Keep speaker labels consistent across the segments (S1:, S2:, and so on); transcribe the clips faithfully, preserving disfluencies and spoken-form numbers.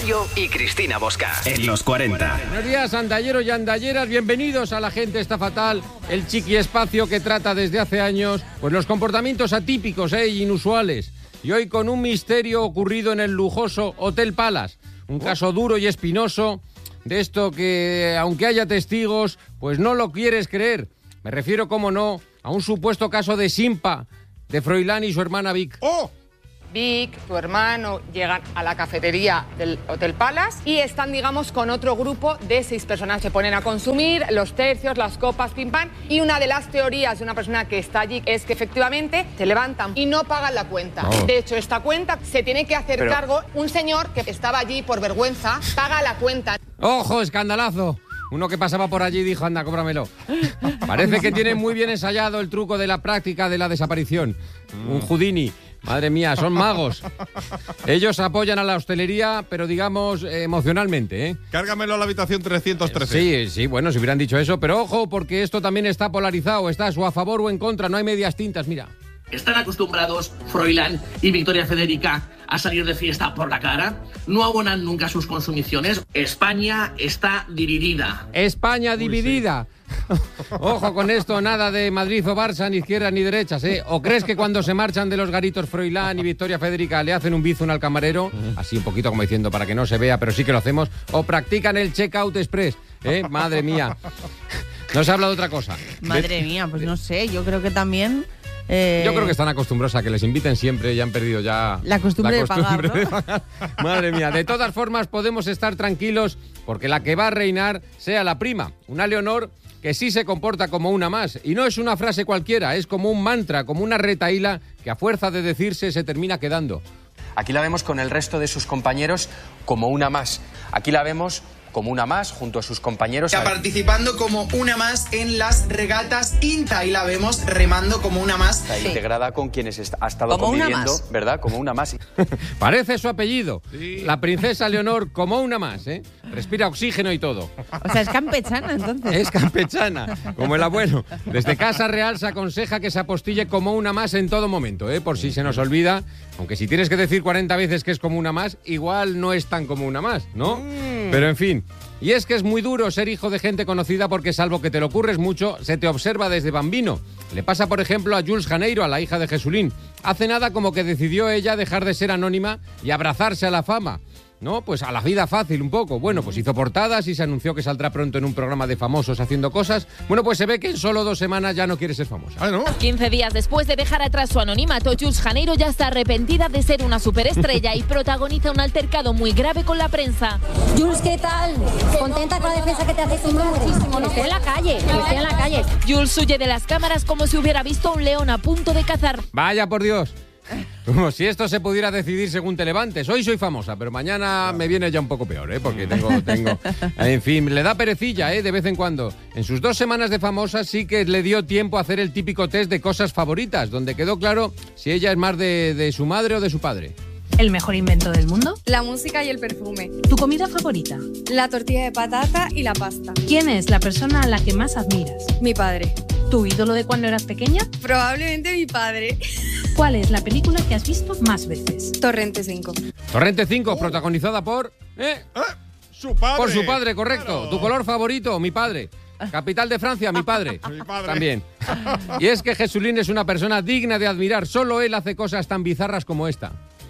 S1: Gallo y Cristina Bosca. En los cuarenta.
S2: Buenos días, andalleros y andalleras. Bienvenidos a La Gente Está Fatal, el chiqui espacio que trata desde hace años pues los comportamientos atípicos e inusuales. Y hoy con un misterio ocurrido en el lujoso Hotel Palace. Un caso duro y espinoso de esto que, aunque haya testigos, pues no lo quieres creer. Me refiero, como no, a un supuesto caso de Simpa, de Froilán y su hermana Vic.
S3: ¡Oh!
S4: Vic, tu hermano, llegan a la cafetería del Hotel Palace y están, digamos, con otro grupo de seis personas. Se ponen a consumir los tercios, las copas, pim pam. Y una de las teorías de una persona que está allí es que efectivamente se levantan y no pagan la cuenta. Oh. De hecho, esta cuenta se tiene que hacer Pero... cargo un señor que estaba allí por vergüenza, paga la cuenta.
S2: ¡Ojo, escandalazo! Uno que pasaba por allí dijo, anda, cóbramelo. Parece que tienen muy bien ensayado el truco de la práctica de la desaparición. Un Houdini. Madre mía, son magos. Ellos apoyan a la hostelería, pero digamos eh, emocionalmente, ¿eh?
S3: Cárgamelo a la habitación trescientos trece.
S2: Sí, sí, bueno, si hubieran dicho eso. Pero ojo, porque esto también está polarizado. Está o a favor o en contra. No hay medias tintas, mira.
S5: ¿Están acostumbrados Froilán y Victoria Federica a salir de fiesta por la cara? ¿No abonan nunca sus consumiciones? España está dividida.
S2: España dividida. Uy, sí. Ojo con esto, nada de Madrid o Barça, ni izquierdas ni derechas, ¿eh? ¿O crees que cuando se marchan de los garitos Froilán y Victoria Federica le hacen un bizun al camarero? Así un poquito como diciendo para que no se vea, pero sí que lo hacemos. ¿O practican el check-out express? ¿Eh? Madre mía. No se habla de otra cosa.
S6: Madre
S2: de...
S6: mía, pues no sé, yo creo que también... Eh...
S2: Yo creo que están acostumbrados a que les inviten siempre y han perdido ya
S6: la costumbre,
S2: la costumbre
S6: de, pagar,
S2: de pagar. Madre mía, de todas formas podemos estar tranquilos porque la que va a reinar sea la prima, una Leonor que sí se comporta como una más. Y no es una frase cualquiera, es como un mantra, como una retahíla que a fuerza de decirse se termina quedando.
S7: Aquí la vemos con el resto de sus compañeros como una más. Aquí la vemos como una más, junto a sus compañeros.
S8: Está participando como una más en las regatas INTA y la vemos remando como una más.
S7: Está sí. integrada con quienes ha estado
S6: como
S7: conviviendo, ¿verdad? Como una más.
S2: Parece su apellido.
S3: Sí.
S2: La princesa Leonor como una más, ¿eh? Respira oxígeno y todo.
S6: O sea, es campechana, entonces.
S2: Es campechana, como el abuelo. Desde Casa Real se aconseja que se apostille como una más en todo momento, ¿eh? Por si se nos olvida. Aunque si tienes que decir cuarenta veces que es como una más, igual no es tan como una más, ¿no? Mm. Pero en fin. Y es que es muy duro ser hijo de gente conocida porque, salvo que te lo ocurres mucho, se te observa desde bambino. Le pasa, por ejemplo, a Jules Janeiro, a la hija de Jesulín. Hace nada como que decidió ella dejar de ser anónima y abrazarse a la fama. ¿No? Pues a la vida fácil un poco. Bueno, pues hizo portadas y se anunció que saldrá pronto en un programa de famosos haciendo cosas. Bueno, pues se ve que en solo dos semanas ya no quiere ser famosa.
S3: Ah, ¿no?
S9: quince días después de dejar atrás su anonimato, Jules Janeiro ya está arrepentida de ser una superestrella y protagoniza un altercado muy grave con la prensa.
S10: Jules, ¿qué tal? ¿Contenta con la defensa que te hace tu madre? Muchísimo. Estoy en la calle, estoy en la calle.
S9: Jules huye de las cámaras como si hubiera visto a un león a punto de cazar.
S2: Vaya por Dios. Como si esto se pudiera decidir según te levantes. Hoy soy famosa, pero mañana me viene ya un poco peor, ¿eh? Porque tengo, tengo... En fin, le da perecilla, ¿eh? De vez en cuando. En sus dos semanas de famosa sí que le dio tiempo a hacer el típico test de cosas favoritas, donde quedó claro si ella es más de, de su madre o de su padre.
S11: ¿El mejor invento del mundo?
S12: La música y el perfume.
S11: ¿Tu comida favorita?
S12: La tortilla de patata y la pasta.
S11: ¿Quién es la persona a la que más admiras?
S12: Mi padre.
S11: ¿Tu ídolo de cuando eras pequeña?
S12: Probablemente mi padre.
S11: ¿Cuál es la película que has visto más veces?
S12: Torrente cinco.
S2: Torrente cinco, protagonizada por... ¿Eh?
S3: ¿Eh? Su padre.
S2: Por su padre, correcto.
S3: Claro.
S2: ¿Tu color favorito? Mi padre. Capital de Francia, mi padre.
S3: Mi padre.
S2: También. Y es que Jesulín es una persona digna de admirar. Solo él hace cosas tan bizarras como esta.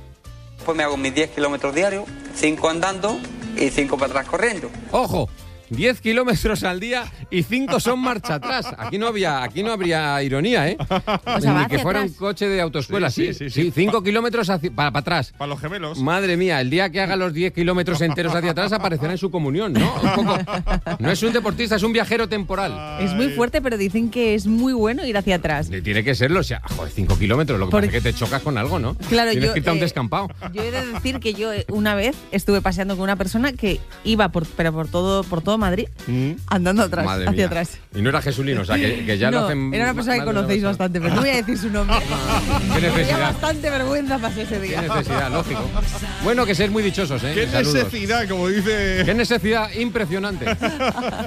S13: Pues me hago mis diez kilómetros diarios, cinco andando y cinco para atrás corriendo.
S2: ¡Ojo! diez kilómetros al día y cinco son marcha atrás. Aquí no había, aquí no habría ironía, ¿eh?
S6: O sea,
S2: Ni que fuera atrás. Un coche de autoescuela, sí. Sí, sí, sí, sí. cinco kilómetros hacia, para, para atrás.
S3: Para los gemelos.
S2: Madre mía, el día que haga los diez kilómetros enteros hacia atrás aparecerá en su comunión, ¿no? Un poco, no es un deportista, es un viajero temporal.
S6: Ay. Es muy fuerte, pero dicen que es muy bueno ir hacia atrás.
S2: Tiene que serlo, o sea, joder, cinco kilómetros, lo que Porque... pasa es que te chocas con algo, ¿no?
S6: Claro,
S2: Tienes
S6: yo,
S2: que irte a un
S6: eh,
S2: descampado.
S6: Yo he de decir que yo una vez estuve paseando con una persona que iba por, pero por todo, por todo Madrid. Mm. Andando atrás,
S2: Madre
S6: hacia
S2: mía.
S6: atrás.
S2: Y no era Jesulín, o sea, que, que ya
S6: no,
S2: lo hacen...
S6: Era una persona que conocéis bastante, pero no voy a decir su nombre.
S2: Qué necesidad.
S6: Tenía bastante vergüenza pasé ese día.
S2: Qué necesidad, lógico. Bueno, que ser muy dichosos, ¿eh?
S3: Qué
S2: Saludos.
S3: necesidad, como dice...
S2: Qué necesidad impresionante.